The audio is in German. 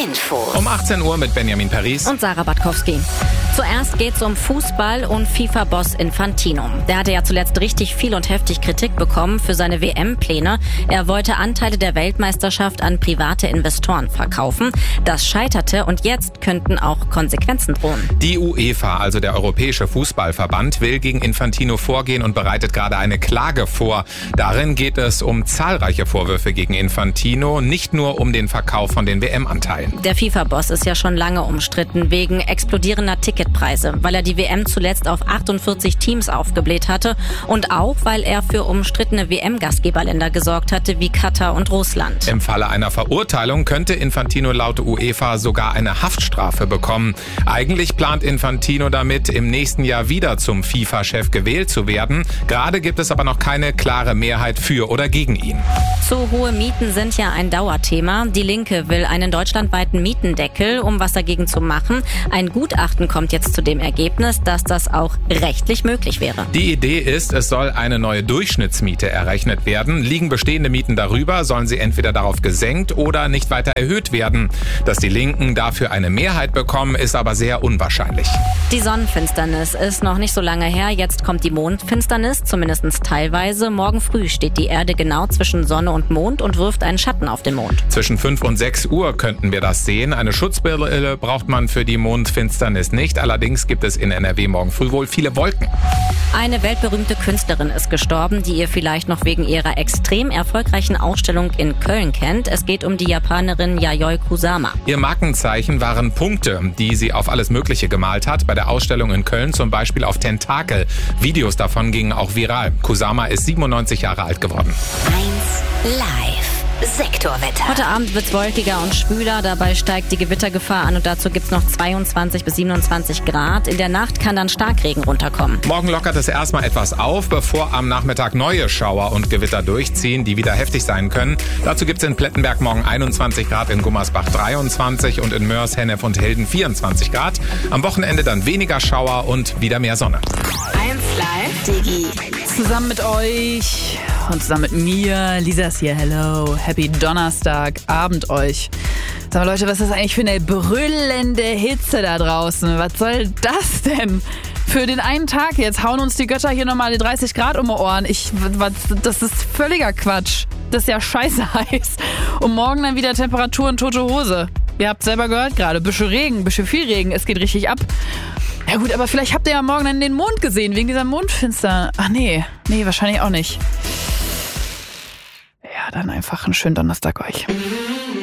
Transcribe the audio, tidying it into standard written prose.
Infos. Um 18 Uhr mit Benjamin Paris und Sarah Batkowski. Zuerst geht's um Fußball und FIFA-Boss Infantino. Der hatte ja zuletzt richtig viel und heftig Kritik bekommen für seine WM-Pläne. Er wollte Anteile der Weltmeisterschaft an private Investoren verkaufen. Das scheiterte und jetzt könnten auch Konsequenzen drohen. Die UEFA, also der Europäische Fußballverband, will gegen Infantino vorgehen und bereitet gerade eine Klage vor. Darin geht es um zahlreiche Vorwürfe gegen Infantino, nicht nur um den Verkauf von den WM-Anteilen. Der FIFA-Boss ist ja schon lange umstritten wegen explodierender Ticketpreise, weil er die WM zuletzt auf 48 Teams aufgebläht hatte und auch, weil er für umstrittene WM-Gastgeberländer gesorgt hatte wie Katar und Russland. Im Falle einer Verurteilung könnte Infantino laut UEFA sogar eine Haftstrafe bekommen. Eigentlich plant Infantino damit, im nächsten Jahr wieder zum FIFA-Chef gewählt zu werden. Gerade gibt es aber noch keine klare Mehrheit für oder gegen ihn. Zu hohe Mieten sind ja ein Dauerthema. Die Linke will einen deutschlandweiten Mietendeckel, um was dagegen zu machen. Ein Gutachten kommt jetzt zu dem Ergebnis, dass das auch rechtlich möglich wäre. Die Idee ist, es soll eine neue Durchschnittsmiete errechnet werden. Liegen bestehende Mieten darüber, sollen sie entweder darauf gesenkt oder nicht weiter erhöht werden. Dass die Linken dafür eine Mehrheit bekommen, ist aber sehr unwahrscheinlich. Die Sonnenfinsternis ist noch nicht so lange her. Jetzt kommt die Mondfinsternis, zumindest teilweise. Morgen früh steht die Erde genau zwischen Sonne und Mond und wirft einen Schatten auf den Mond. Zwischen 5 und 6 Uhr könnten wir das sehen. Eine Schutzbrille braucht man für die Mondfinsternis nicht. Allerdings gibt es in NRW morgen früh wohl viele Wolken. Eine weltberühmte Künstlerin ist gestorben, die ihr vielleicht noch wegen ihrer extrem erfolgreichen Ausstellung in Köln kennt. Es geht um die Japanerin Yayoi Kusama. Ihr Markenzeichen waren Punkte, die sie auf alles Mögliche gemalt hat. Bei der Ausstellung in Köln zum Beispiel auf Tentakel. Videos davon gingen auch viral. Kusama ist 97 Jahre alt geworden. 1 Live. Sektorwetter. Heute Abend wird's wolkiger und schwüler, dabei steigt die Gewittergefahr an und dazu gibt's noch 22 bis 27 Grad. In der Nacht kann dann Starkregen runterkommen. Morgen lockert es erstmal etwas auf, bevor am Nachmittag neue Schauer und Gewitter durchziehen, die wieder heftig sein können. Dazu gibt's in Plettenberg morgen 21 Grad, in Gummersbach 23 und in Mörs, Hennef und Hilden 24 Grad. Am Wochenende dann weniger Schauer und wieder mehr Sonne. 1 Live Digi. Zusammen mit euch und zusammen mit mir, Lisa ist hier, hello, happy Donnerstagabend euch. Sag mal Leute, was ist das eigentlich für eine brüllende Hitze da draußen? Was soll das denn? Für den einen Tag jetzt hauen uns die Götter hier nochmal die 30 Grad um die Ohren. Das ist völliger Quatsch. Das ist ja scheiße heiß. Und morgen dann wieder Temperaturen tote Hose. Ihr habt selber gehört gerade, bisschen Regen, bisschen viel Regen, es geht richtig ab. Ja gut, aber vielleicht habt ihr ja morgen dann den Mond gesehen, wegen dieser Mondfinster. Ach nee, wahrscheinlich auch nicht. Ja, dann einfach einen schönen Donnerstag euch.